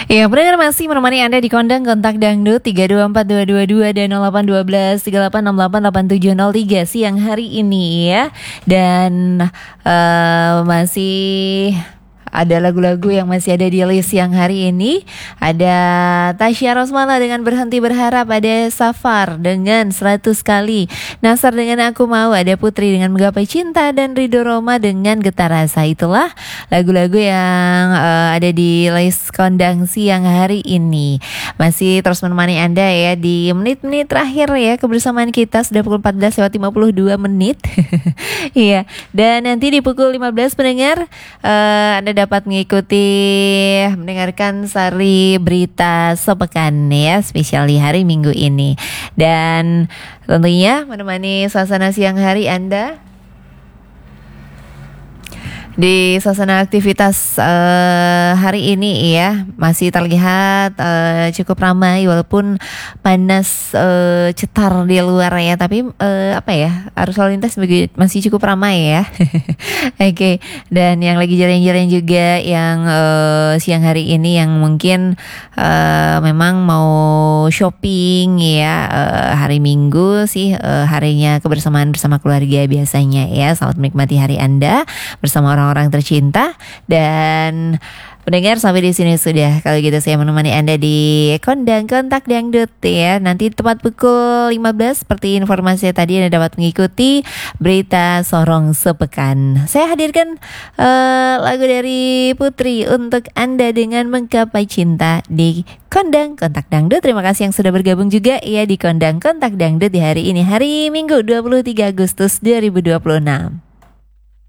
Ya, pendengar masih menemani Anda di Kondang Kontak Dangdut 324222 dan 0812 38688703 siang hari ini ya. Dan masih ada lagu-lagu yang masih ada di list siang hari ini. Ada Tasya Rosmala dengan Berhenti Berharap, ada Safar dengan 100 kali, Nasar dengan Aku Mau, ada Putri dengan Menggapai Cinta, dan Ridho Roma dengan Getar Rasa. Itulah lagu-lagu yang ada di list kondang siang hari ini. Masih terus menemani Anda ya di menit-menit terakhir ya kebersamaan kita. Sudah pukul 14:52 menit. Iya. Dan nanti di pukul 15 pendengar Anda dapat mengikuti mendengarkan sari berita sepekan ya, spesial di hari Minggu ini. Dan tentunya menemani suasana siang hari Anda di suasana aktivitas hari ini ya, masih terlihat cukup ramai walaupun panas cetar di luar ya, tapi apa ya, arus lalu lintas masih cukup ramai ya. Oke. Dan yang lagi jalan-jalan juga yang siang hari ini yang mungkin memang mau shopping ya, hari Minggu sih harinya kebersamaan bersama keluarga biasanya ya. Selamat menikmati hari Anda bersama orang-orang tercinta. Dan pendengar, sampai di sini sudah. Kalau gitu saya menemani Anda di Kondang Kontak Dangdut ya. Nanti tepat pukul 15 seperti informasi tadi Anda dapat mengikuti berita Sorong Sepekan. Saya hadirkan lagu dari Putri untuk Anda dengan Menggapai Cinta di Kondang Kontak Dangdut. Terima kasih yang sudah bergabung juga ya di Kondang Kontak Dangdut di hari ini, hari Minggu 23 Agustus 2026.